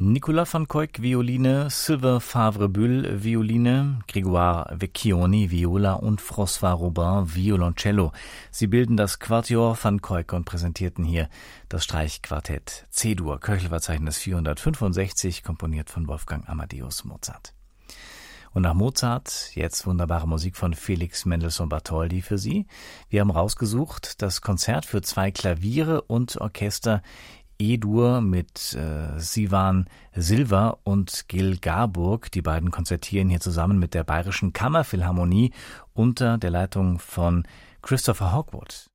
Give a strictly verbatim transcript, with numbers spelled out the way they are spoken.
Nicolas van Cuyck, Violine, Sylvain Favre-Bull, Violine, Grégoire Vecchioni, Viola und François Robin, Violoncello. Sie bilden das Quatuor van Cuyck und präsentierten hier das Streichquartett C-Dur, Köchelverzeichnis vierhundertfünfundsechzig, komponiert von Wolfgang Amadeus Mozart. Und nach Mozart jetzt wunderbare Musik von Felix Mendelssohn Bartholdy für Sie. Wir haben rausgesucht das Konzert für zwei Klaviere und Orchester E-Dur mit äh, Sivan Silva und Gil Garburg. Die beiden konzertieren hier zusammen mit der Bayerischen Kammerphilharmonie unter der Leitung von Christopher Hogwood.